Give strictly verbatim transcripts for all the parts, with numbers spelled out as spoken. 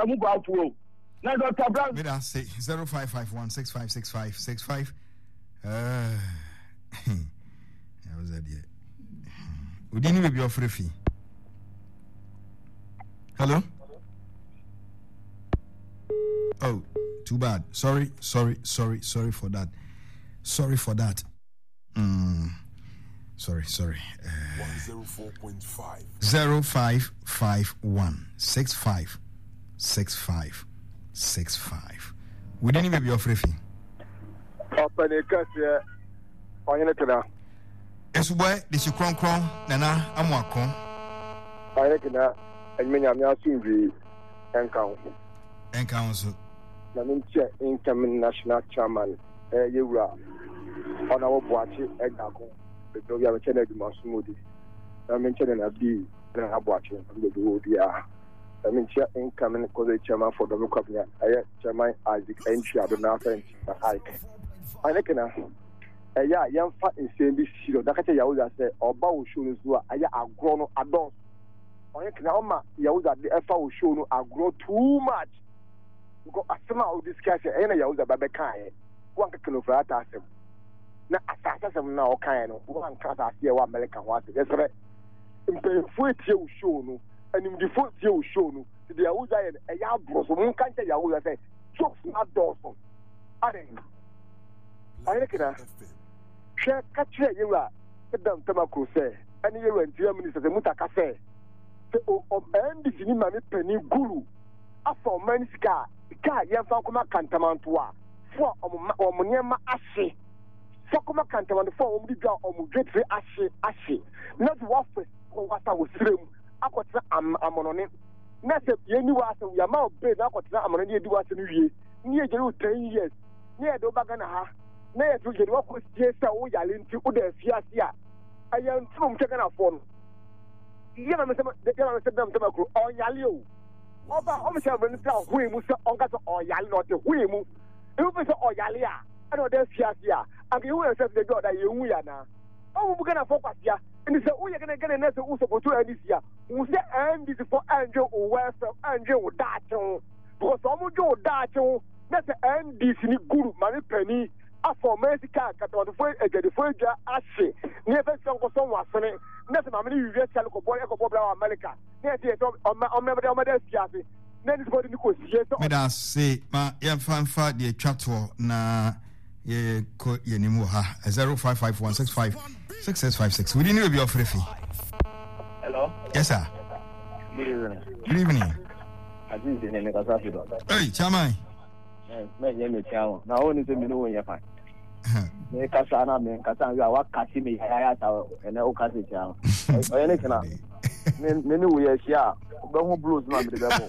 amu go afu na Doctor Brown me da say zero five five one six five six five six five uh that was that yeah we didn't even be offer fee. Hello. Oh, too bad. Sorry, sorry, sorry, sorry for that. Sorry for that. Mm. Sorry, sorry. Uh, one oh four point five. zero five five one six five six five six five. We didn't even be offering fee. Open a case on your It's why this is Kron Kron, Nana, Amwakon. I reckon and many of your sins and count. And council. Namincha incoming national chairman, eh, you are on our watch, Egako, the Doga Kennedy Masmoodi. Namincha a B, and I'm watching the Wodia. Namincha incoming college chairman for the Lucavia, I chairman Isaac Entry, I don't know, I reckon. Yeah, young fat in saying this shit. That's what Yahuda said. Or Bow show us who I are grown adults. On Yakanama, Yahuda, the F O show no are grow too much. Go a summer of this cash and a Yahuda Babakai. One can over at us. Now, assassin now kind of one cat as here, one American was. That's right. In the foot you show no, and in the foot you show no, the Yahuda and a Yabros, one can't tell Yahuda say, jokes not Dawson. I think. I reckon. Share catch you are Madame Tamako say, and you and dear minister the Mutaka say, of end the money penny guru. After men's car, the car Yankuma Cantamantua, for Omoniama Ashe, Sokuma Cantaman, for Omdiga or Mugate Ashe, Ashe, not Waffle or what I was slim. I got am on it. Not if you knew us, we are now paid. I got I'm on do us in you near you ten years, near Dobagana. Nay, to get what was yes, oh, Yalin to the Fiasia. I am from taking a phone. Yama said them to Macro or Yalio. Over almost have been tell who was on Gato or Yal not the Wimu. You was or Yalia. I know there's Fiasia. And you will accept the God that you are now. Oh, we're going to focus here. And he said, oh, you're going to get another Uso for two and this year. We say, and this is for Andrew or Welfare, Andrew or Dacho. Because some of you Dacho, that's the end this Guru, Money Penny. For Mexico, Caton, the Fuja, Ashe, never some for someone, nothing. I'm going to use Calico Boy, America. Yes, on Member of Madesiasi. Then it's going to go. Yes, let us say, my young fan for the chatwalk na ye ko ye nimuha zero five five one six five six six five six. We didn't be offer fee. Hello? Yes, sir. Good evening. Good evening. I think the name is Asafido. Hey, Chamai. Now, only the minute you're fine. Me kasana me kasana ya wakati me ya ta ene o kasi cha o ne kana me me ni wo ye hia be ho blues na me de bebo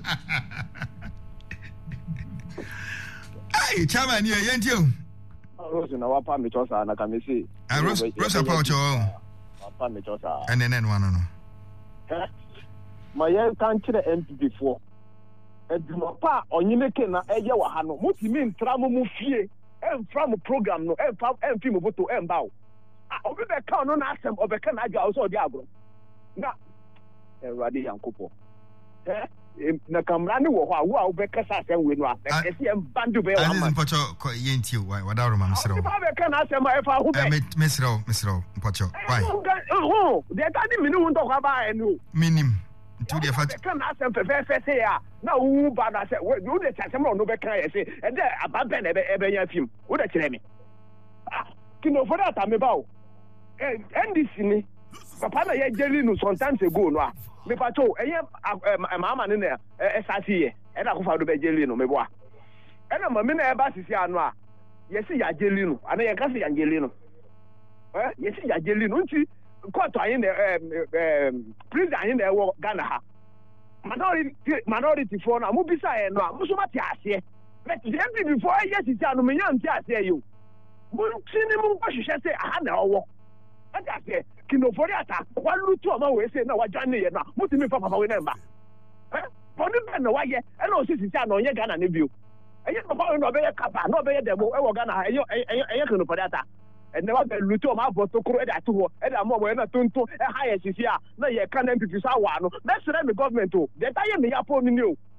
ai chama ni ye ntio Rose na wapa me chosa na kamesi ah Rose Rose pa cho wapa me chosa ene ene no no eh ma ye kan kire M P before eduma pa onyime ke na eye wa ha no mutimi ntra mo mu fie em from program no em from em film photo em bawo ah obi be kan no na asem obi kan adwa so odi agro na erade yankopo eh na kamera ni wo ho a wo a obi kasa asem we no a esi em bandu be wa ma mpɔtɔ kɔ ye ntiu why wada ro ma mesrɛ obi be kan asem e fa ho be me mesrɛ mesrɛ mpɔtɔ why oh de ka di mini won to kwa ba enu minim to the fact kan asem fe fe say ya na wu ba na say we do the asem no be kan ye say e de ababe na e be nya film wo de kire me kino for that me bawo eh N D C ni papa na ye jeli no sometimes ago no a me pa to eye mama ne na e sasi ye e na ko fa do be jeli no me boa e na mama na e ba sisi anu a ye si ya jeli no ana ye ka si ya jeli no eh ye si ya jeli no nti court ayin na eh prison ayin na e wo Ghana ha minority minority for na mu bisa e no a mu so ma ti ase but the M P before yes sisi anu me yan ti ase yo mu tini mu ko hwehwe se aha na owo ata se kinofori ata walu tu ama we se na wajane ye na mutimi fa papa we na mba eh poni be na waye e na osisi sia na onye Ghana ne bio eye papa we no be kapa no be demo e wo Ghana eye eye kinofori ata and never be lutu o ma voto kro e da to ho e da mo mo na tonto e ha ye sisi a na ye kan M P P sa wa no na sere me government o de ta ye me ya po ni o